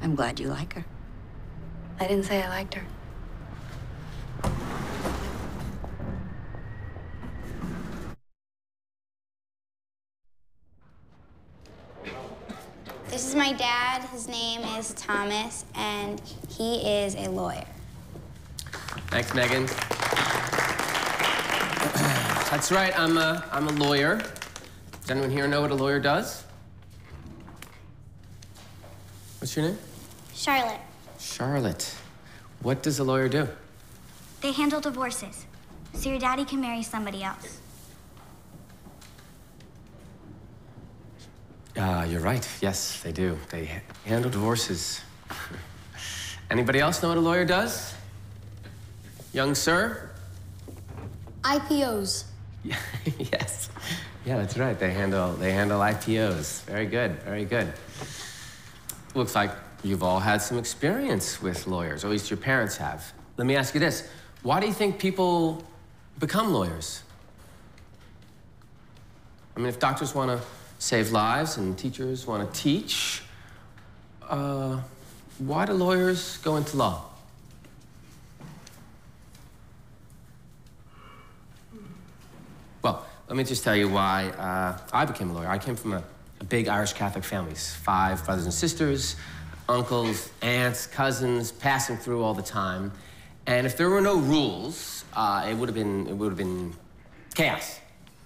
I'm glad you like her. I didn't say I liked her. This is my dad. His name is Thomas, and he is a lawyer. Thanks, Megan. That's right, I'm a lawyer. Does anyone here know what a lawyer does? What's your name? Charlotte. Charlotte. What does a lawyer do? They handle divorces, so your daddy can marry somebody else. You're right. Yes, they do. They handle divorces. Anybody else know what a lawyer does? Young sir? IPOs. Yes. Yeah, that's right. They handle IPOs. Very good, very good. Looks like you've all had some experience with lawyers, or at least your parents have. Let me ask you this. Why do you think people become lawyers? I mean, if doctors want to save lives and teachers want to teach, why do lawyers go into law? Well, let me just tell you why I became a lawyer. I came from a big Irish Catholic family, 5 brothers and sisters, uncles, aunts, cousins, passing through all the time. And if there were no rules, it would have been chaos.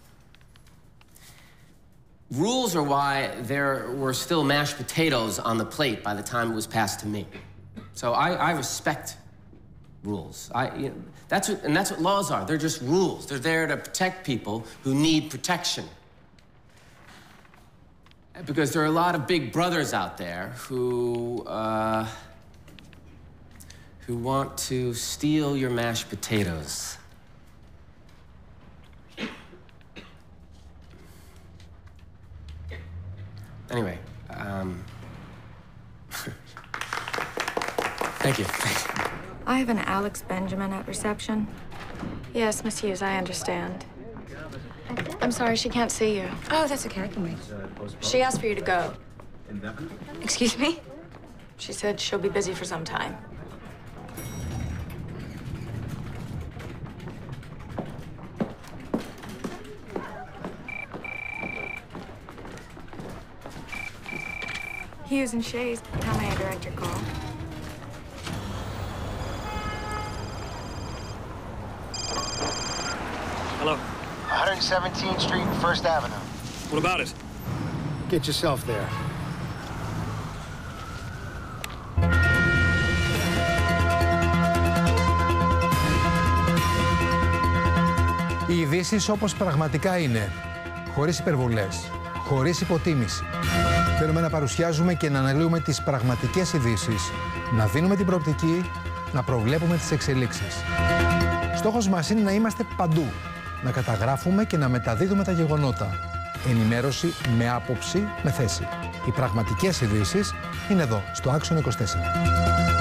Rules are why there were still mashed potatoes on the plate by the time it was passed to me. So I respect rules. That's what laws are. They're just rules. They're there to protect people who need protection. Because there are a lot of big brothers out there who want to steal your mashed potatoes. Anyway, thank you. I have an Alex Benjamin at reception. Yes, Miss Hughes, I understand. I'm sorry, she can't see you. Oh, that's okay. I can wait. She asked for you to go. Excuse me? She said she'll be busy for some time. Hughes and Shays, how may I direct your call? Hello. 117th Street and 1st Avenue. What about it? Get yourself there. Οι ειδήσεις όπως πραγματικά είναι, χωρίς υπερβολές, χωρίς υποτίμηση. Θέλουμε να παρουσιάζουμε και να αναλύουμε τις πραγματικές ειδήσεις, να δίνουμε την προοπτική, να προβλέπουμε τις εξελίξεις. Στόχος μας είναι να είμαστε παντού, να καταγράφουμε και να μεταδίδουμε τα γεγονότα. Ενημέρωση με άποψη, με θέση. Οι πραγματικές ειδήσεις είναι εδώ, στο Action 24.